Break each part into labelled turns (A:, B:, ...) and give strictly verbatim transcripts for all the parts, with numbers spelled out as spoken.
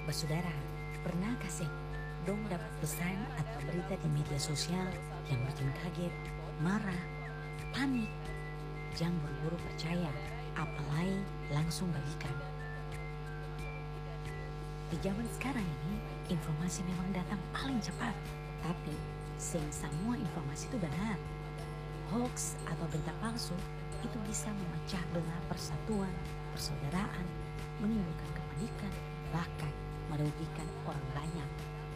A: Bersaudara, pernah kasih dong dapat pesan atau berita di media sosial yang bikin kaget, marah, panik? Jangan buru-buru percaya, apalagi langsung bagikan. Di zaman sekarang ini, informasi memang datang paling cepat. Tapi, sing semua informasi itu benar. Hoax atau berita palsu itu bisa memecah belah persatuan, persaudaraan, menimbulkan kepanikan, bahkan merugikan orang banyak.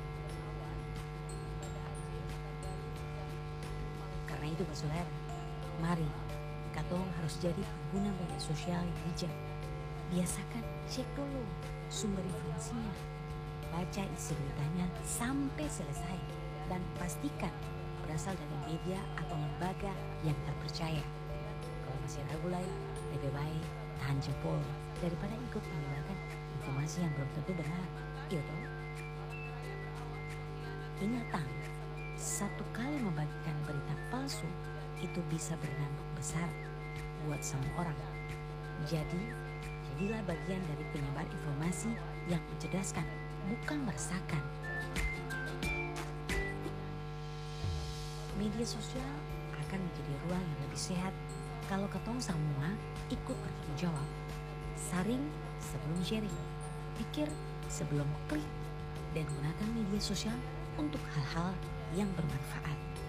A: Karena itu bersaudara, mari katong harus jadi pengguna media sosial yang bijak. Biasakan cek dulu sumber informasinya, baca isi beritanya sampai selesai, dan pastikan berasal dari media atau lembaga yang terpercaya. Kalau masih ragu lagi, lebih baik tahan jempol daripada ikut menyebarkan informasi yang belum tentu benar. Iya toh? Ingat tang, satu kali membagikan berita palsu itu bisa berdampak besar buat semua orang. Jadi, jadilah bagian dari penyebar informasi yang mencerdaskan, bukan meresahkan. Media sosial akan menjadi ruang yang lebih sehat kalau ketong semua ikut bertanggung jawab. Saring sebelum sharing, pikir sebelum klik, dan gunakan media sosial untuk hal-hal yang bermanfaat.